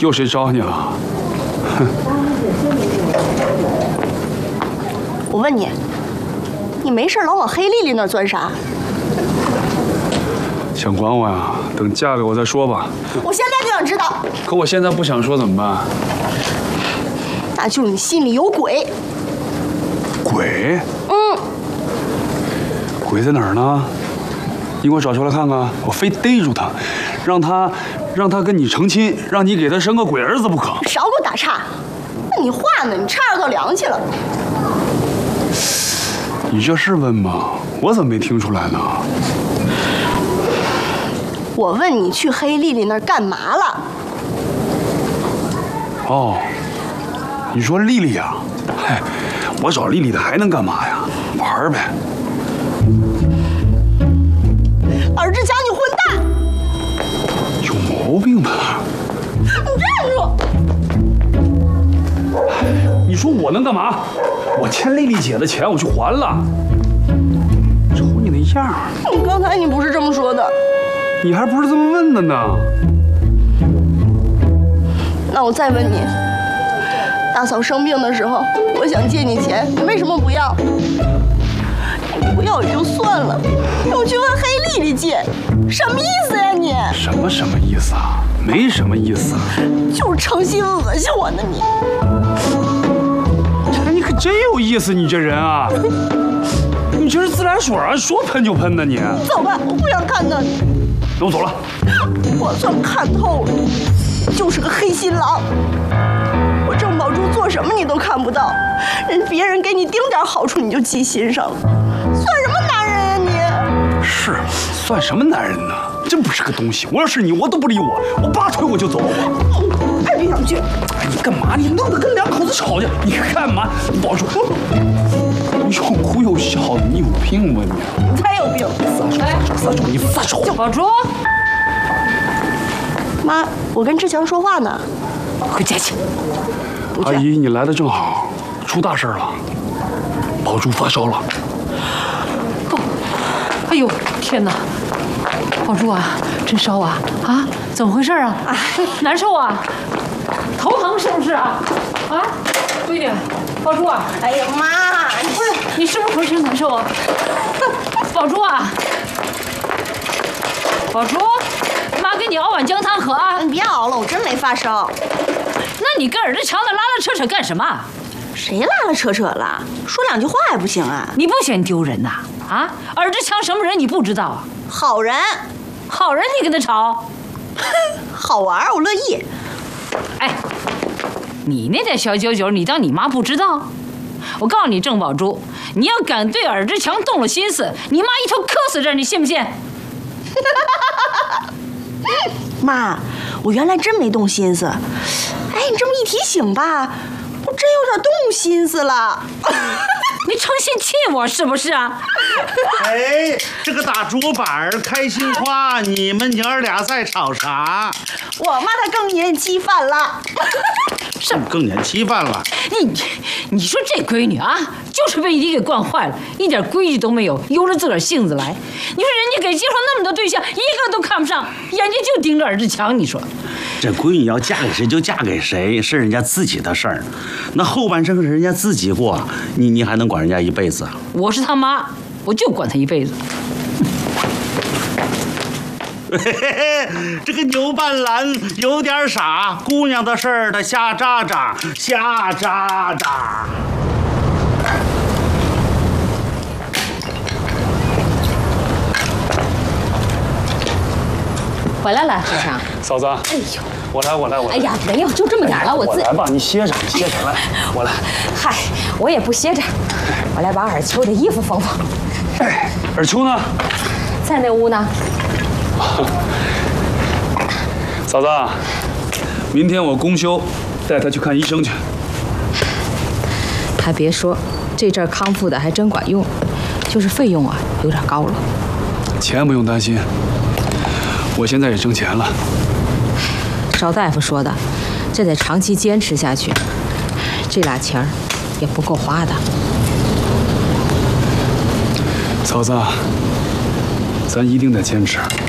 又谁招你了？哼！ 我问你，你没事老往黑丽丽那儿钻啥？ 想管我呀？等嫁给我再说吧。 我现在就想知道。 可我现在不想说怎么办？ 那就是你心里有鬼。 鬼？鬼在哪儿呢？你给我找出来看看，我非逮住他，让他跟你成亲，让你给他生个鬼儿子不可。 少给我打岔！那你话呢？你岔着到凉去了。 你这是问吗？我怎么没听出来呢？ 我问你去黑丽丽那儿干嘛了？ 哦，你说丽丽呀？嗨，我找丽丽的还能干嘛呀？玩呗。 尔志强，你混蛋！ 有毛病吧？ 你站住！ 你说我能干嘛？我欠丽丽姐的钱，我去还了。瞅你那样儿， 刚才你不是这么说的。 你还不是这么问的呢？ 那我再问你，大嫂生病的时候，我想借你钱，你为什么不要？你不要也就算了，又去问黑丽丽借，什么意思呀你？ 什么意思啊？没什么意思， 就是诚心恶心我呢你。 哎，你可真有意思，你这人啊，你这是自来水啊，说喷就喷呢你。 走吧，我不想看到你。 那我走了。 我算看透了，就是个黑心郎。我郑宝珠做什么你都看不到，别人给你丁点好处你就记心上了，算什么男人呀你？ 是，算什么男人呢？真不是个东西。我要是你，我都不理我，我拔腿我就走。 快别想去！ 哎，你干嘛？你弄得跟两口子吵架，你干嘛？保住！又哭又笑的，你有病吧你？ 你才有病！ 撒手！你撒手！ 宝珠， 妈，我跟志强说话呢。 回家去。 阿姨，你来的正好，出大事了，宝珠发烧了。 哎呦，天哪！宝珠啊，真烧啊！啊，怎么回事啊？难受啊？头疼是不是啊？啊，闺女，宝珠啊！ 哎呀妈， 不是你是不是浑身难受啊？宝珠啊，宝珠，妈给你熬碗姜汤喝啊！ 你别熬了，我真没发烧。 那你跟尔志强那拉拉扯扯干什么？ 谁拉拉扯扯了？说两句话还不行啊？ 你不嫌丢人呐？啊，尔志强什么人你不知道啊？ 好人， 好人你跟他吵？ 好玩，我乐意。 哎，你那点小九九，你当你妈不知道？我告诉你，郑宝珠，你要敢对尔志强动了心思，你妈一头磕死这儿，你信不信？ 妈，我原来真没动心思。哎，你这么一提醒吧，我真有点动心思了。 你成心气我是不是啊？ 哎，这个大竹板开心花，你们娘儿俩在吵啥？ 我妈她更年期犯了。 什么更年期犯了？ 你说这闺女啊，就是被你给惯坏了，一点规矩都没有，由着自个儿性子来。你说人家给介绍那么多对象，一个都看不上，眼睛就盯着尔志强。你说， 这闺女要嫁给谁就嫁给谁，是人家自己的事儿。那后半生是人家自己过，你还能管人家一辈子？ 我是他妈，我就管他一辈子。 这个牛半兰有点傻，姑娘的事儿他瞎喳喳，瞎喳喳。 回来了，志强。 嫂子， 哎呦， 我来。 哎呀，没有，就这么点了，我来吧，你歇着，来，我来。 嗨，我也不歇着，我来把尔秋的衣服缝缝。 哎，尔秋呢？ 在那屋呢。 嫂子，明天我公休，带他去看医生去。 还别说，这阵康复的还真管用，就是费用啊有点高了。 钱不用担心，我现在也挣钱了。 邵大夫说的，这得长期坚持下去，这俩钱儿也不够花的。 嫂子，咱一定得坚持。